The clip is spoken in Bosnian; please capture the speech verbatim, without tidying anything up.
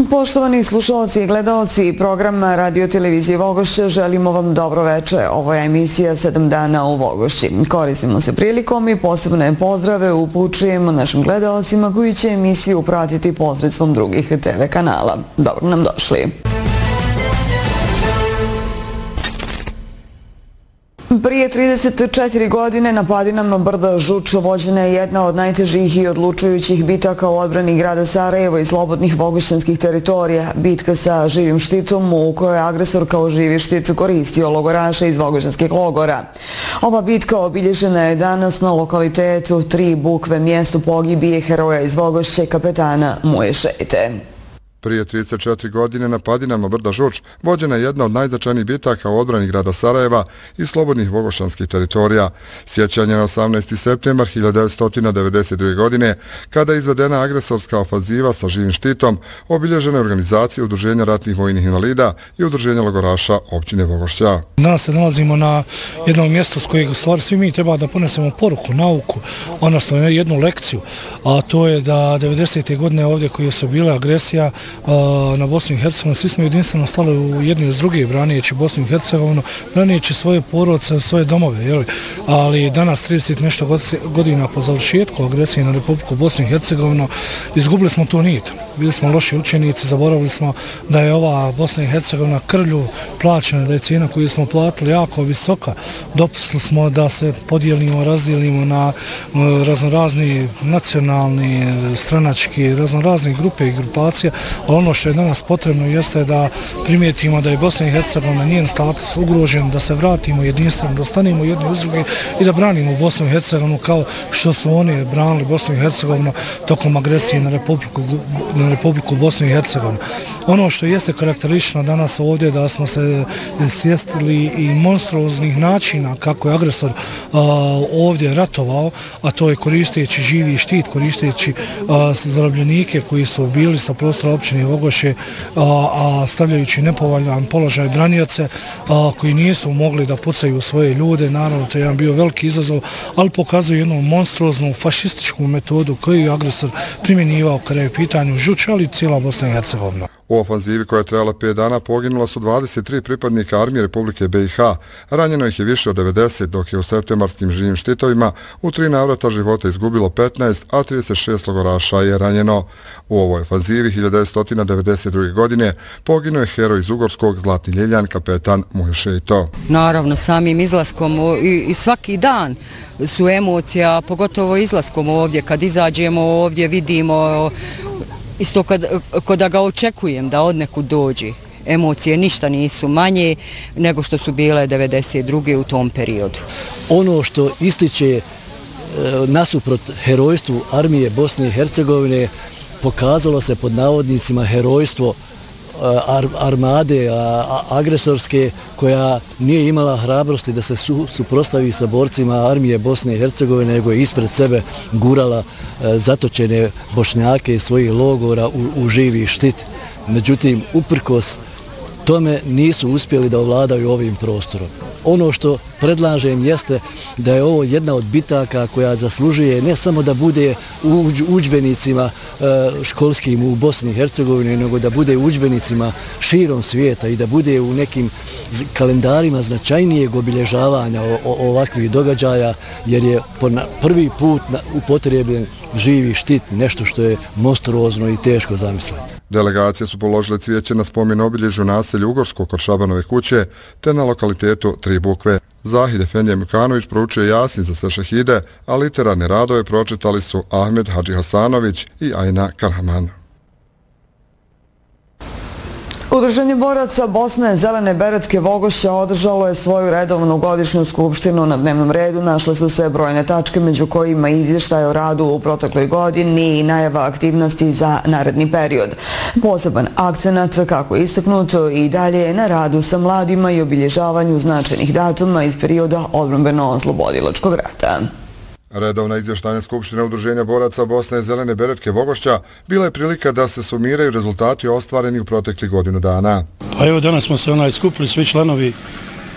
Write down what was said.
Poštovani slušalci i gledalci programa Radio Televizije Vogošća, želimo vam dobro veče. Ovo je emisija sedam dana u Vogošći. Koristimo se prilikom i posebne pozdrave upućujemo našim gledalcima koji će emisiju pratiti posredstvom drugih te ve kanala. Dobro nam došli. Prije trideset četiri godine na padinama brda Žuč vođena je jedna od najtežih i odlučujućih bitaka u odbrani grada Sarajeva i slobodnih vogošćanskih teritorija. Bitka sa živim štitom u kojoj je agresor kao živi štit koristio logoraše iz vogošćanskih logora. Ova bitka obilježena je danas na lokalitetu Tri Bukve, mjestu pogibije heroja iz Vogošće, kapetana Muje Šete. Prije trideset četiri godine na padinama brda Žuč vođena je jedna od najznačajnijih bitaka u odbrani grada Sarajeva i slobodnih vogošćanskih teritorija. Sjećanje na osamnaesti septembar hiljadu devetsto devedeset druge. godine, kada je izvedena agresorska ofanziva sa živim štitom, obilježena je organizacija Udruženja ratnih vojnih invalida i Udruženja logoraša općine Vogošća. Danas se nalazimo na jednom mjestu s kojeg stvari svi mi treba da ponesemo poruku, nauku, odnosno jednu lekciju, a to je da devedesete godine ovdje koje su bile agresija na Bosnu i Hercegovinu, svi smo jedinstveno stali u jedni uz druge, branijeći Bosnu i Hercegovinu, branijeći svoje porodice, svoje domove, jeli? Ali danas, trideset nešto godina po završetku agresije na Republiku Bosnu i Hercegovinu, izgubili smo tu nit. Bili smo loši učenici, zaboravili smo da je ova Bosna i Hercegovina krlju plaćena, da je cijena koju smo platili jako visoka. Dopustili smo da se podijelimo, razdijelimo na raznorazni nacionalni, stranački, raznorazne grupe i grupacije, ali ono što je danas potrebno jeste da primijetimo da je Bosna i Hercegovina njen status ugrožen, da se vratimo jedinstveno, da stanemo jedni uz druge i da branimo Bosnu i Hercegovinu kao što su oni branili Bosnu i Hercegovinu tokom agresije na Republiku na Republiku Bosnu i Hercegovinu. Ono što jeste karakteristično danas ovdje da smo se svjestili i monstruoznih načina kako je agresor a, ovdje ratovao, a to je koristeći živi štit, koristeći a, zarobljenike koji su bili sa prostora općine Vogošće, a, a stavljajući nepovoljan položaj branioce a, koji nisu mogli da pucaju svoje ljude. Naravno, to je jedan bio veliki izazov, ali pokazuje jednu monstruoznu fašističku metodu koju je agresor primjenjivao kada je u pitanju Žuč, ali cijela Bosna i Hercegovina. U ofanzivi koja je trajala pet dana poginula su dvadeset tri pripadnika armije Republike be i ha. Ranjeno ih je više od devedeset, dok je u septembarskim živim štitovima u tri navrata života izgubilo petnaest, a trideset šest logoraša je ranjeno. U ovoj ofanzivi hiljadu devetsto devedeset druge. godine poginuo je heroj iz Ugorskog, Zlatni Ljiljan, kapetan Muje Šeto. Naravno, samim izlaskom i, i svaki dan su emocija, pogotovo izlaskom ovdje, kad izađemo ovdje, vidimo isto kad, kada ga očekujem da odnekud dođe. Emocije ništa nisu manje nego što su bile devedeset druge. u tom periodu. Ono što ističe e, nasuprot herojstvu armije Bosne i Hercegovine pokazalo se pod navodnicima herojstvo Ar, armade a, a, agresorske koja nije imala hrabrosti da se su, suprotstavi sa borcima armije Bosne i Hercegovine, nego je ispred sebe gurala e, zatočene Bošnjake iz svojih logora u, u živi štit. Međutim, uprkos tome nisu uspjeli da ovladaju ovim prostorom. Ono što predlažem jeste da je ovo jedna od bitaka koja zaslužuje ne samo da bude u udžbenicima školskim u Bosni i Hercegovini, nego da bude u udžbenicima širom svijeta i da bude u nekim kalendarima značajnijeg obilježavanja ovakvih događaja, jer je prvi put upotrebljen živi štit, nešto što je monstruozno i teško zamisliti. Delegacije su položile cvijeće na spomen obilježju naselja Ugorskog kod Šabanove kuće, te na lokalitetu Tri Bukve. Zahid Efendija Mukanović proučio Jasin za sve šehide, a literarne radove pročitali su Ahmed Hadži Hasanović i Ajna Karhaman. Udruženje boraca Bosne Zelene beretke Vogošća održalo je svoju redovnu godišnju skupštinu. Na dnevnom redu našle su se brojne tačke, među kojima izvještaj o radu u protekloj godini i najava aktivnosti za naredni period. Poseban akcenat, kako je istaknuto, i dalje je na radu sa mladima i obilježavanju značajnih datuma iz perioda odbrambeno-oslobodilačkog rata. Redovna izvještanja Skupštine Udruženja boraca Bosne Zelene beretke Vogošća bila je prilika da se sumiraju rezultati ostvareni u proteklih godinu dana. Pa evo, danas smo se onaj skupili svi članovi